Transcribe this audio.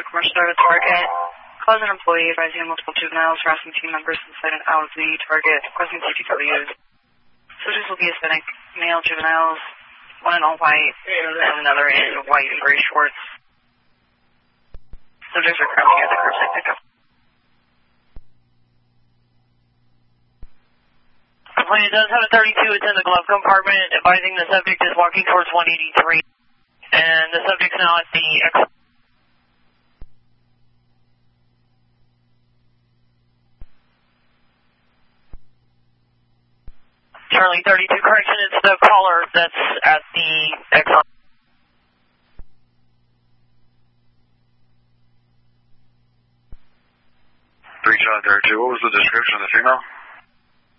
commercial drive target. Cause an employee advising multiple juveniles, harassing team members inside and out of the target, requesting CPWs. Subjects will be Hispanic, male juveniles, one in all white, and another in white and gray shorts. Subjects are currently at the curbside pickup. Complainant does have a 32, it's in the glove compartment, advising the subject is walking towards 183, and the subject's now at the exit. Charlie 32, correction, it's the caller that's at the exit. 3 Charlie 32, what was the description of the female?